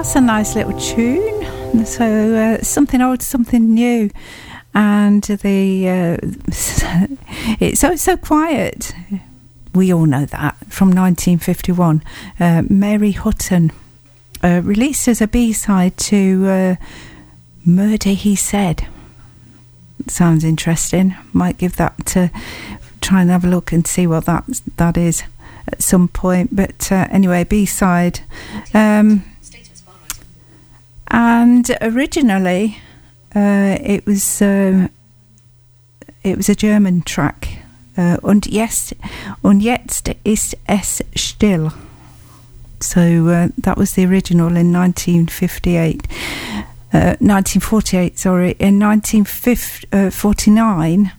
that's a nice little tune. So something old, something new, and the it's so quiet. We all know that from 1951. Mary Hutton, released as a B-side to Murder He Said. Sounds interesting. Might give that to try and have a look and see what that is at some point. But anyway, B-side. And originally it was a German track. Und jetzt ist es still. So that was the original in 1948, sorry. In 1949,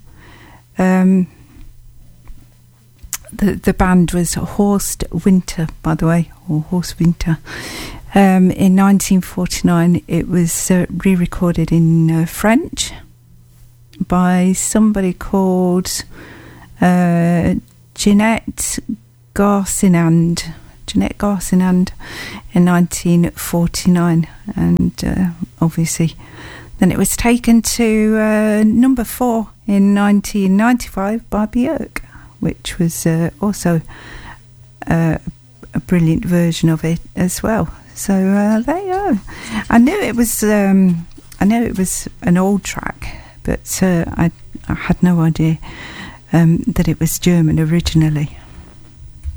the band was Horst Winter, by the way, or Horst Winter. In 1949, it was re-recorded in French by somebody called Jeanette Garcinand in 1949, and obviously then it was taken to number 4 in 1995 by Björk, which was also a brilliant version of it as well. So there you go. I knew it was an old track, but I had no idea that it was German originally.